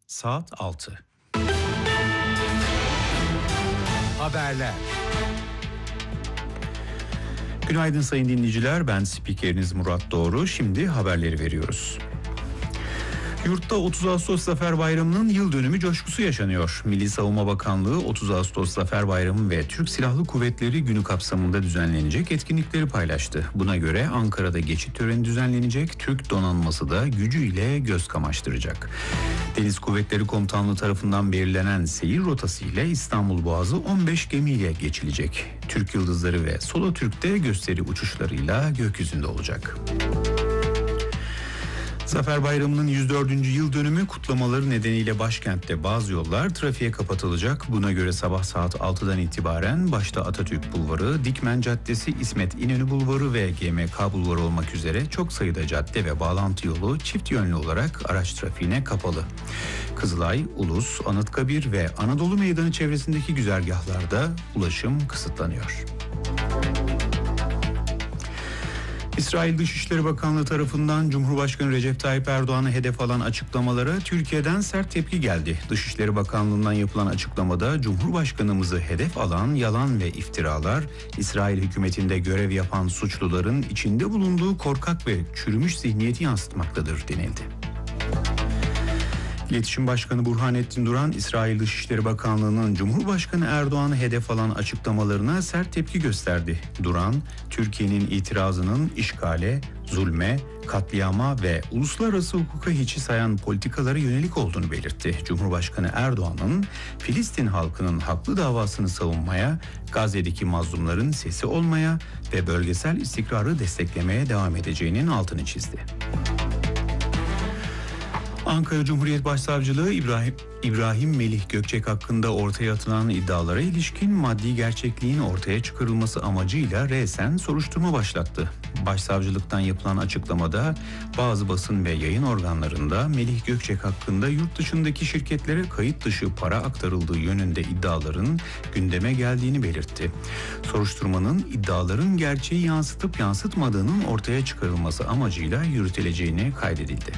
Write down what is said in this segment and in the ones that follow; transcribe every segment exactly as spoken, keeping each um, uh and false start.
Saat altı. Haberler. Günaydın sayın dinleyiciler, ben spikeriniz Murat Doğru. Şimdi haberleri veriyoruz. Yurtta otuz Ağustos Zafer Bayramı'nın yıl dönümü coşkusu yaşanıyor. Milli Savunma Bakanlığı otuz Ağustos Zafer Bayramı ve Türk Silahlı Kuvvetleri Günü kapsamında düzenlenecek etkinlikleri paylaştı. Buna göre Ankara'da geçit töreni düzenlenecek, Türk donanması da gücüyle göz kamaştıracak. Deniz Kuvvetleri Komutanlığı tarafından belirlenen seyir rotası ile İstanbul Boğazı on beş gemiyle geçilecek. Türk Yıldızları ve Solo Türk'te gösteri uçuşlarıyla gökyüzünde olacak. Zafer Bayramı'nın yüz dördüncü yıl dönümü kutlamaları nedeniyle başkentte bazı yollar trafiğe kapatılacak. Buna göre sabah saat altıdan itibaren başta Atatürk Bulvarı, Dikmen Caddesi, İsmet İnönü Bulvarı ve G M K Bulvarı olmak üzere çok sayıda cadde ve bağlantı yolu çift yönlü olarak araç trafiğine kapalı. Kızılay, Ulus, Anıtkabir ve Anadolu Meydanı çevresindeki güzergahlarda ulaşım kısıtlanıyor. İsrail Dışişleri Bakanlığı tarafından Cumhurbaşkanı Recep Tayyip Erdoğan'ı hedef alan açıklamalara Türkiye'den sert tepki geldi. Dışişleri Bakanlığı'ndan yapılan açıklamada Cumhurbaşkanımızı hedef alan yalan ve iftiralar, İsrail hükümetinde görev yapan suçluların içinde bulunduğu korkak ve çürümüş zihniyeti yansıtmaktadır denildi. İletişim Başkanı Burhanettin Duran, İsrail Dışişleri Bakanlığı'nın Cumhurbaşkanı Erdoğan'ı hedef alan açıklamalarına sert tepki gösterdi. Duran, Türkiye'nin itirazının işgale, zulme, katliama ve uluslararası hukuka hiçi sayan politikalara yönelik olduğunu belirtti. Cumhurbaşkanı Erdoğan'ın Filistin halkının haklı davasını savunmaya, Gazze'deki mazlumların sesi olmaya ve bölgesel istikrarı desteklemeye devam edeceğinin altını çizdi. Ankara Cumhuriyet Başsavcılığı İbrahim, İbrahim Melih Gökçek hakkında ortaya atılan iddialara ilişkin maddi gerçekliğin ortaya çıkarılması amacıyla resen soruşturma başlattı. Başsavcılıktan yapılan açıklamada bazı basın ve yayın organlarında Melih Gökçek hakkında yurt dışındaki şirketlere kayıt dışı para aktarıldığı yönünde iddiaların gündeme geldiğini belirtti. Soruşturmanın iddiaların gerçeği yansıtıp yansıtmadığının ortaya çıkarılması amacıyla yürütüleceğini kaydedildi.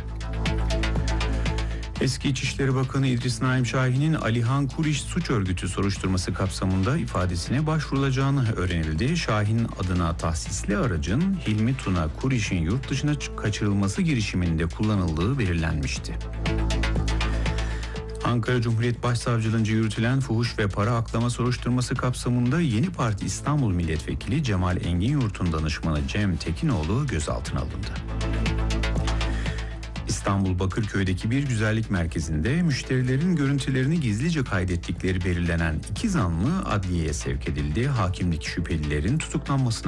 Eski İçişleri Bakanı İdris Naim Şahin'in Alihan Kuriş suç örgütü soruşturması kapsamında ifadesine başvurulacağını öğrenildi. Şahin adına tahsisli aracın Hilmi Tuna Kuriş'in yurt dışına kaçırılması girişiminde kullanıldığı belirlenmişti. Ankara Cumhuriyet Başsavcılığınca yürütülen fuhuş ve para aklama soruşturması kapsamında Yeni Parti İstanbul Milletvekili Cemal Engin Yurt'un danışmanı Cem Tekinoğlu gözaltına alındı. İstanbul Bakırköy'deki bir güzellik merkezinde müşterilerin görüntülerini gizlice kaydettikleri belirlenen iki zanlı adliyeye sevk edildi. Hakimlik şüphelilerin tutuklanmasına